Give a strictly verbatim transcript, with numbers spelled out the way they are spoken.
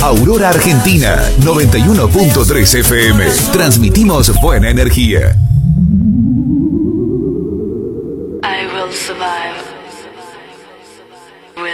Aurora Argentina, noventa y uno punto tres F M. Transmitimos buena energía. I will survive.